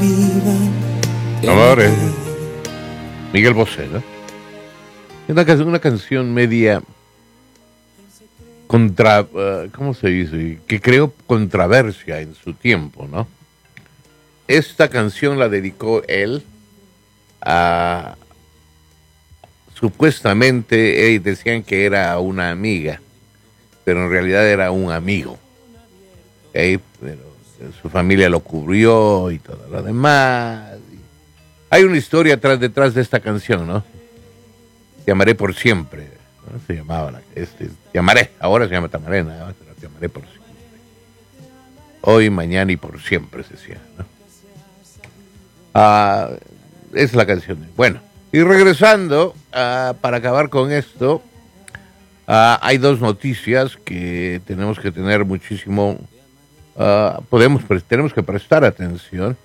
Amores. Miguel Bosé, ¿no? Una canción media ¿cómo se dice? Que creó controversia en su tiempo, ¿no? Esta canción la dedicó él a... Supuestamente decían que era una amiga, pero en realidad era un amigo. Pero su familia lo cubrió y todo lo demás. Hay una historia detrás de esta canción, ¿no? Te amaré por siempre. ¿No? Se llamaba Te amaré. Ahora se llama Te amaré, nada más, pero Te amaré por siempre. Hoy, mañana y por siempre se decía, ¿no? Es la canción. Bueno, y regresando, para acabar con esto, hay dos noticias que tenemos que tener muchísimo... tenemos que prestar atención.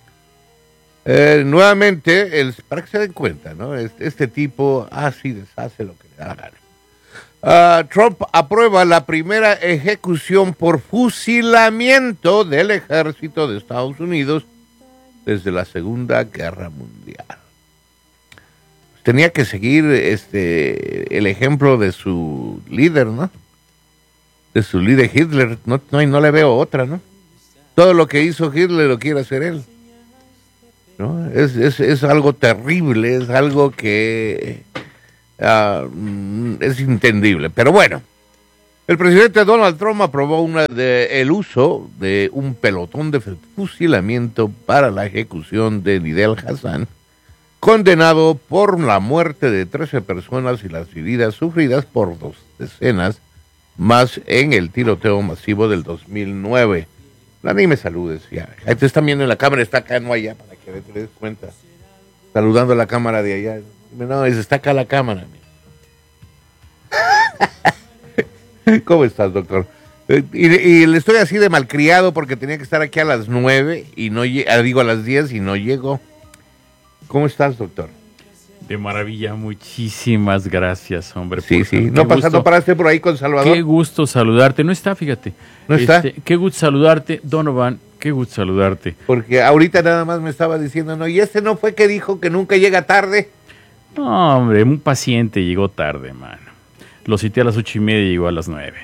Nuevamente, para que se den cuenta, ¿no? Este tipo así deshace lo que le da la gana. Trump aprueba la primera ejecución por fusilamiento del ejército de Estados Unidos desde la Segunda Guerra Mundial. Tenía que seguir el ejemplo de su líder, ¿no? De su líder Hitler. No le veo otra, ¿no? Todo lo que hizo Hitler lo quiere hacer él, ¿no? Es algo terrible, es algo que es entendible. Pero bueno, el presidente Donald Trump aprobó el uso de un pelotón de fusilamiento para la ejecución de Nidal Hasan, condenado por la muerte de 13 personas y las heridas sufridas por 2 decenas más en el tiroteo masivo del 2009. Ni me saludes ya. Te están viendo en la cámara, está acá, no allá, para que te des cuenta. Saludando a la cámara de allá. No, está acá la cámara. ¿Cómo estás, doctor? Y le estoy así de malcriado porque tenía que estar aquí a las 9 y no digo a las 10 y no llego. ¿Cómo estás, doctor? De maravilla, muchísimas gracias, hombre. Sí. No pasando para por ahí con Salvador. Qué gusto saludarte. No está, fíjate. ¿No está? Qué gusto saludarte, Donovan. Qué gusto saludarte. Porque ahorita nada más me estaba diciendo, no, y no fue que dijo que nunca llega tarde. No, hombre, un paciente llegó tarde, mano. Lo cité a las 8:30 y llegó a las 9.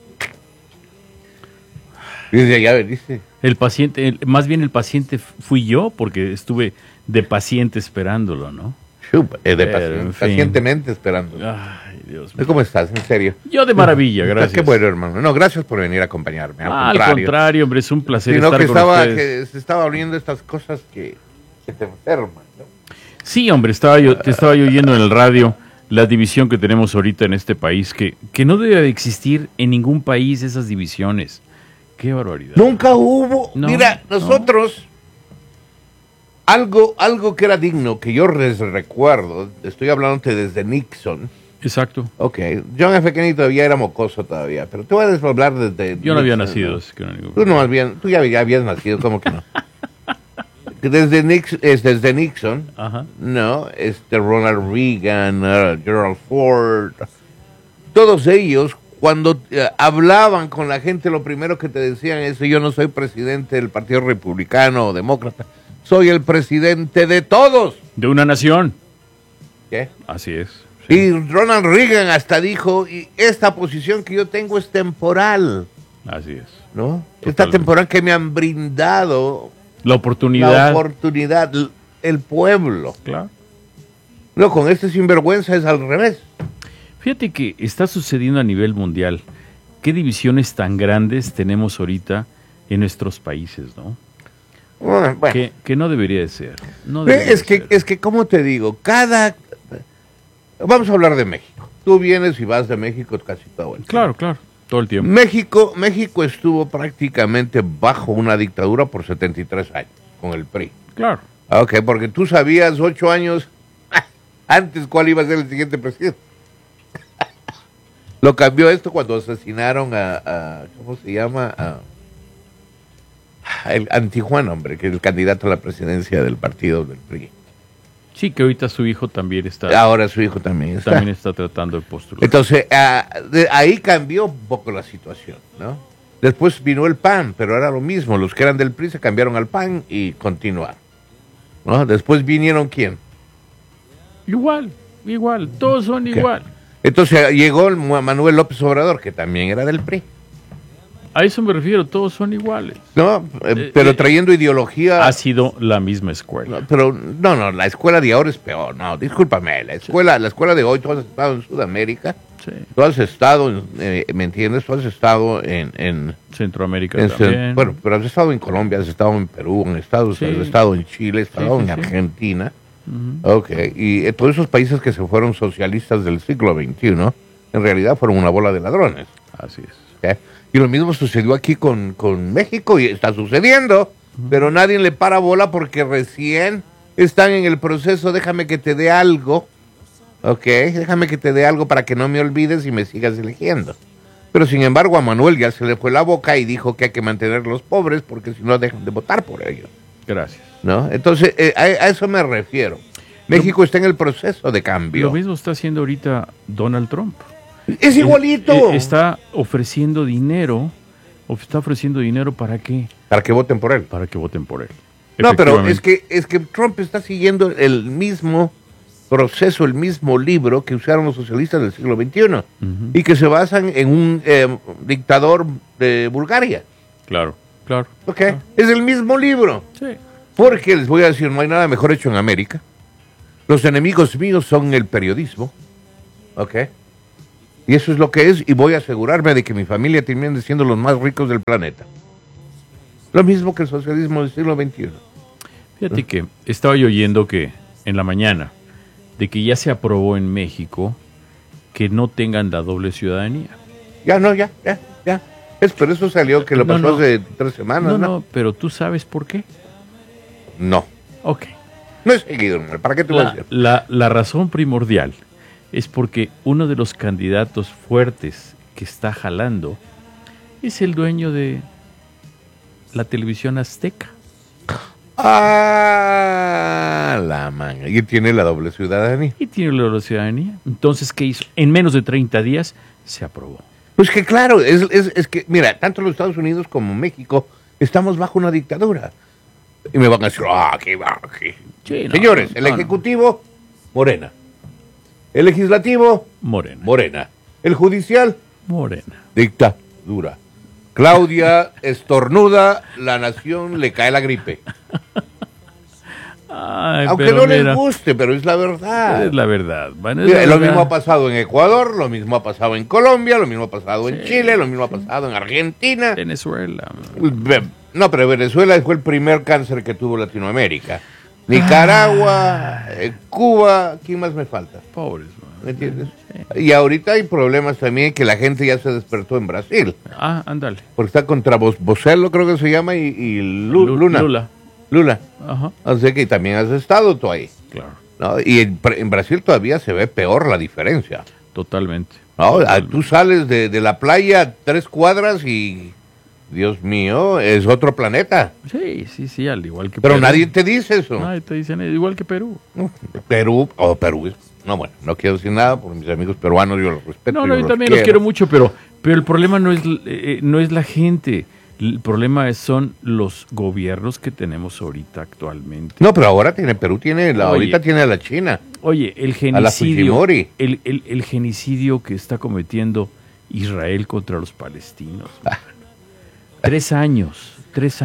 Desde allá veniste. El paciente fui yo, porque estuve de paciente esperándolo, ¿no? Pacientemente esperando. Ay, Dios mío. ¿Cómo estás? En serio. Yo de maravilla, gracias. Qué bueno, hermano. No, gracias por venir a acompañarme. Al contrario, hombre, es un placer estar con ustedes. Que se estaba oliendo estas cosas que te enferman, ¿no? Sí, hombre, te estaba yo oyendo en el radio la división que tenemos ahorita en este país, que no debe de existir en ningún país esas divisiones. Qué barbaridad. Nunca hubo. No, mira, nosotros... Algo que era digno, que yo les recuerdo, estoy hablándote desde Nixon. Exacto. Ok, John F. Kennedy todavía era mocoso todavía, pero te voy a hablar desde... Yo no había nacido. ¿no? Tú ya habías nacido, ¿cómo que no? Desde Nixon, ajá, ¿no? Ronald Reagan, Gerald Ford, todos ellos, cuando hablaban con la gente, lo primero que te decían es: yo no soy presidente del Partido Republicano o Demócrata, soy el presidente de todos. De una nación. ¿Qué? Así es. Sí. Y Ronald Reagan hasta dijo: y esta posición que yo tengo es temporal. Así es. ¿No? Totalmente. Esta temporal que me han brindado la oportunidad, el pueblo. Claro. No, con este sinvergüenza es al revés. Fíjate que está sucediendo a nivel mundial. ¿Qué divisiones tan grandes tenemos ahorita en nuestros países, no? Bueno. Que no debería de ser. Es que, ¿cómo te digo? Vamos a hablar de México. Tú vienes y vas de México casi todo el tiempo. Claro, todo el tiempo. México estuvo prácticamente bajo una dictadura por 73 años, con el PRI. Claro. Ok, porque tú sabías 8 años antes cuál iba a ser el siguiente presidente. Lo cambió esto cuando asesinaron a ¿cómo se llama? El Antijuan, hombre, que es el candidato a la presidencia del partido del PRI. Sí, que ahorita su hijo también está. Ahora su hijo también está. También está tratando de postular. Entonces, ahí cambió un poco la situación, ¿no? Después vino el PAN, pero era lo mismo. Los que eran del PRI se cambiaron al PAN y continuaron. ¿no? Después vinieron ¿quién? Igual, todos son igual. Entonces llegó Manuel López Obrador, que también era del PRI. A eso me refiero, todos son iguales. No, pero trayendo ideología. Ha sido la misma escuela. No, pero no, la escuela de ahora es peor. No, discúlpame, la escuela de hoy, tú has estado en Sudamérica, Sí. tú has estado, ¿me entiendes? Tú has estado en Centroamérica también. bueno, pero has estado en Colombia, has estado en Perú, has estado en Chile, has estado en Argentina. Ok, y todos esos países que se fueron socialistas del siglo XXI, en realidad fueron una bola de ladrones. Así es. ¿Okay? Y lo mismo sucedió aquí con México y está sucediendo, pero nadie le para bola porque recién están en el proceso, déjame que te dé algo, ok, déjame que te dé algo para que no me olvides y me sigas eligiendo. Pero sin embargo a Manuel ya se le fue la boca y dijo que hay que mantener a los pobres porque si no dejan de votar por ellos. Gracias. ¿No? Entonces a eso me refiero. México está en el proceso de cambio. Lo mismo está haciendo ahorita Donald Trump. Es igualito. Está ofreciendo dinero. ¿Para qué? Para que voten por él. Para que voten por él. No, pero es que Trump está siguiendo el mismo proceso, el mismo libro que usaron los socialistas del siglo XXI y que se basan en un dictador de Bulgaria. Claro. ¿Ok? Es el mismo libro. Sí. Porque les voy a decir, no hay nada mejor hecho en América. Los enemigos míos son el periodismo. ¿Ok? Y eso es lo que es, y voy a asegurarme de que mi familia termine siendo los más ricos del planeta. Lo mismo que el socialismo del siglo XXI. Fíjate que estaba yo oyendo que en la mañana de que ya se aprobó en México que no tengan la doble ciudadanía. Ya. Pero eso salió que lo pasó hace 3 semanas, ¿no? No, pero ¿tú sabes por qué? No. Ok. No he seguido, ¿para qué te voy a decir? La razón primordial es porque uno de los candidatos fuertes que está jalando es el dueño de la televisión azteca. La manga. Y tiene la doble ciudadanía. Entonces, ¿qué hizo? En menos de 30 días se aprobó. Pues que claro, es que, mira, tanto los Estados Unidos como México estamos bajo una dictadura. Y me van a decir, aquí va, aquí. Sí, Señores, el Ejecutivo, Morena. El Legislativo, Morena. El Judicial, Morena. Dictadura. Claudia estornuda, la nación le cae la gripe. Ay, aunque no les guste, pero es la verdad. Es la verdad. Bueno, lo mismo ha pasado en Ecuador, lo mismo ha pasado en Colombia, lo mismo ha pasado en Chile, lo mismo ha pasado en Argentina. Venezuela. No, pero Venezuela fue el primer cáncer que tuvo Latinoamérica. Nicaragua, Cuba, ¿quién más me falta? Pobres. ¿Me entiendes? Sí. Y ahorita hay problemas también que la gente ya se despertó en Brasil. Ándale. Porque está contra Bocello, creo que se llama, y Lula. Ajá. Así que también has estado tú ahí. Claro. ¿No? Y en Brasil todavía se ve peor la diferencia. Totalmente. ¿No? Tú sales de la playa 3 cuadras y, Dios mío, es otro planeta. Sí, al igual que Pero Perú. nadie te dice eso. Nadie te dice igual que Perú. Perú. No, bueno, no quiero decir nada por mis amigos peruanos, yo los respeto. Yo también los quiero mucho, pero el problema no es la gente. El problema son los gobiernos que tenemos ahorita actualmente. No, pero ahora Perú ahorita tiene a la China. Oye, el genocidio, el genocidio que está cometiendo Israel contra los palestinos. 3 años.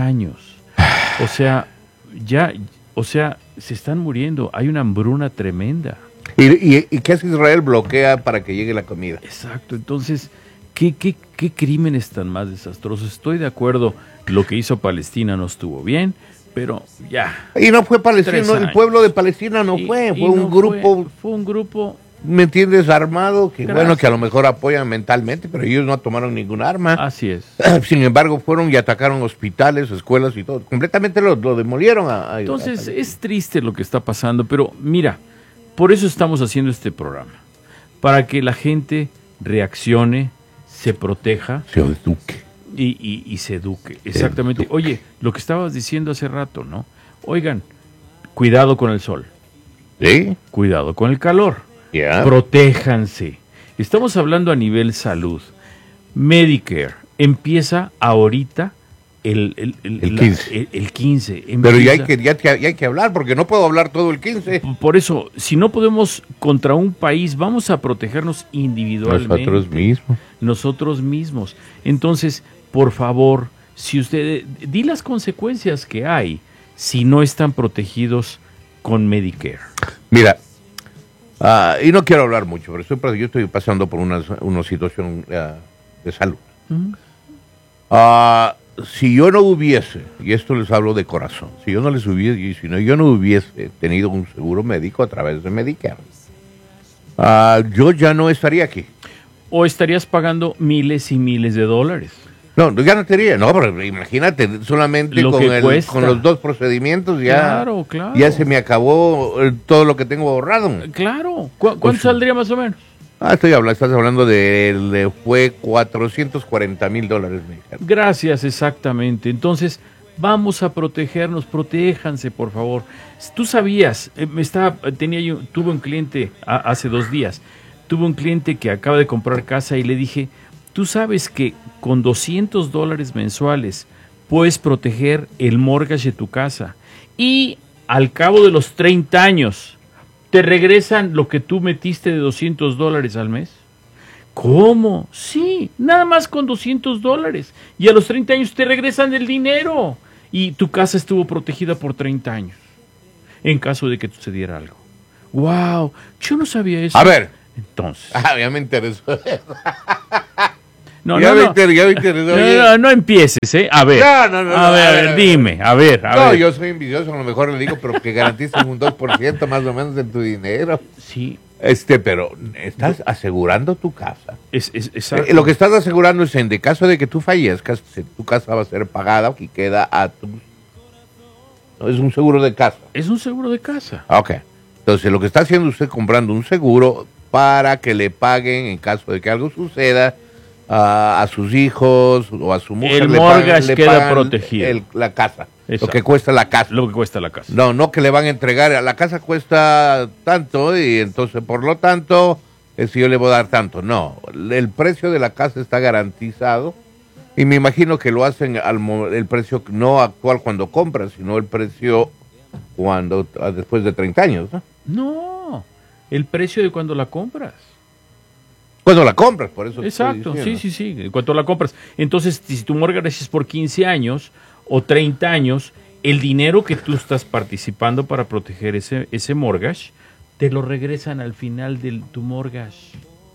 O sea, se están muriendo. Hay una hambruna tremenda. ¿Y qué hace Israel? Bloquea para que llegue la comida. Exacto, entonces, ¿qué crímenes tan más desastrosos? Estoy de acuerdo, lo que hizo Palestina no estuvo bien, pero ya. Y no fue Palestina, el pueblo de Palestina fue un grupo. Fue un grupo, ¿me entiendes? Armado, que bueno, que a lo mejor apoyan mentalmente, pero ellos no tomaron ningún arma. Así es. Sin embargo, fueron y atacaron hospitales, escuelas y todo. Completamente lo demolieron. Entonces, es triste lo que está pasando, pero mira, por eso estamos haciendo este programa, para que la gente reaccione, se proteja. Se eduque. Y se eduque, exactamente. Oye, lo que estabas diciendo hace rato, ¿no? Oigan, cuidado con el sol. ¿Sí? Cuidado con el calor. Yeah. Protéjanse. Estamos hablando a nivel salud. Medicare empieza ahorita El 15. El 15. Pero ya hay que hablar, porque no puedo hablar todo el 15. Por eso, si no podemos contra un país, vamos a protegernos individualmente. Nosotros mismos. Entonces, por favor, si usted di las consecuencias que hay si no están protegidos con Medicare. Mira, y no quiero hablar mucho, pero yo estoy pasando por una situación de salud. Si yo no hubiese, y esto les hablo de corazón, si yo no hubiese tenido un seguro médico a través de Medicare, yo ya no estaría aquí. O estarías pagando miles y miles de dólares. No, ya no estaría, no, pero imagínate, solamente con los 2 procedimientos claro. Ya se me acabó todo lo que tengo ahorrado. Claro, ¿cuánto saldría más o menos? Estás hablando fue $440,000. Gracias, exactamente. Entonces, vamos a protegernos, protéjanse, por favor. Tú sabías, tuve un cliente hace 2 días, tuve un cliente que acaba de comprar casa y le dije, tú sabes que con $200 mensuales puedes proteger el mortgage de tu casa y al cabo de los 30 años te regresan lo que tú metiste de $200 al mes. ¿Cómo? Sí, nada más con $200 y a los 30 años te regresan el dinero y tu casa estuvo protegida por 30 años en caso de que sucediera algo. ¡Wow! Yo no sabía eso. A ver. Entonces. Ya me interesó. No empieces, ¿eh? A ver. A ver, dime, a ver. Yo soy envidioso, a lo mejor le digo, pero que garantices un 2% más o menos de tu dinero. Sí. Pero estás asegurando tu casa. Exacto. Lo que estás asegurando es en caso de que tú fallezcas, tu casa va a ser pagada y queda es un seguro de casa. Es un seguro de casa. Ok. Entonces, lo que está haciendo usted comprando un seguro para que le paguen en caso de que algo suceda a sus hijos o a su mujer. El mortgage queda protegido. La casa. Exacto. Lo que cuesta la casa. Lo que cuesta la casa. No que le van a entregar. La casa cuesta tanto y entonces, por lo tanto, si yo le voy a dar tanto. No, el precio de la casa está garantizado y me imagino que lo hacen el precio no actual cuando compras, sino el precio después de 30 años, ¿no? No, el precio de cuando la compras. Cuando la compras, por eso. Exacto, sí, cuando la compras. Entonces, si tu mortgage es por 15 años o 30 años, el dinero que tú estás participando para proteger ese mortgage, te lo regresan al final de tu mortgage.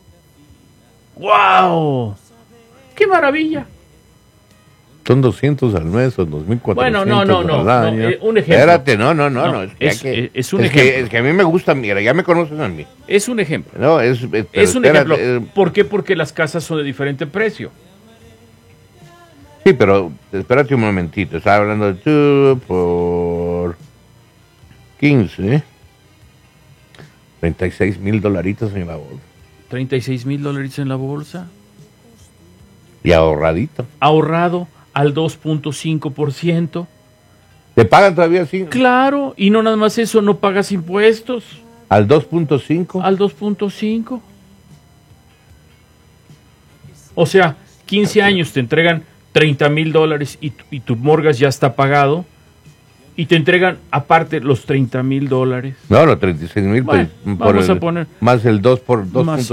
¡Wow! ¡Qué maravilla! Son 200 al mes o 2,400 bueno, no, al año. Un ejemplo. Espérate, no. Es un ejemplo. Es que a mí me gusta, mira, ya me conoces a mí. Es un ejemplo. No, es un ejemplo. ¿Por qué? Porque las casas son de diferente precio. Sí, pero espérate un momentito. Estaba hablando de tú por 15. $36,000 en la bolsa. $36,000 en la bolsa. Y ahorradito. Ahorrado al 2.5%. ¿Te pagan todavía así? Claro, y no nada más eso, no pagas impuestos. ¿Al 2.5? Al 2.5. O sea, 15 años te entregan $30,000 y tu mortgage ya está pagado. Y te entregan aparte los $30,000. No, los 36,000. Bueno, vamos a poner. Más el 2.5%.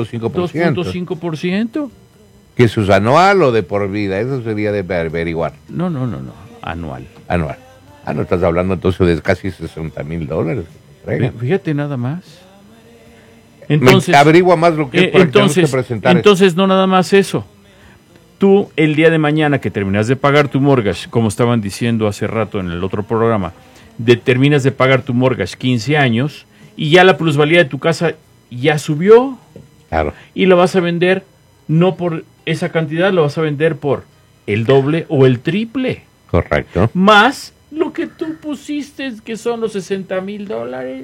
2.5%. ¿Que eso es anual o de por vida? Eso sería de averiguar. No. Anual. No estás hablando entonces de casi $60,000. Fíjate nada más. Entonces, averigua más lo que es para que tenemos que presentar. Entonces, no nada más eso. Tú, el día de mañana que terminas de pagar tu mortgage, como estaban diciendo hace rato en el otro programa, terminas de pagar tu mortgage 15 años y ya la plusvalía de tu casa ya subió. Claro. Y la vas a vender no por esa cantidad, lo vas a vender por el doble o el triple. Correcto. Más lo que tú pusiste, que son los $60,000.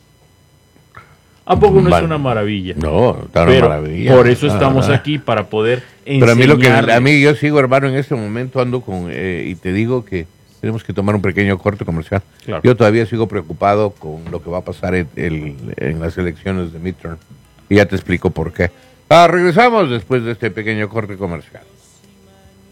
¿A poco no es una maravilla? No, está una maravilla. Por eso estamos aquí, para poder enseñarles. Pero a mí yo sigo, hermano, en este momento ando y te digo que tenemos que tomar un pequeño corte comercial. Claro. Yo todavía sigo preocupado con lo que va a pasar en las elecciones de midterm. Y ya te explico por qué. Regresamos después de este pequeño corte comercial.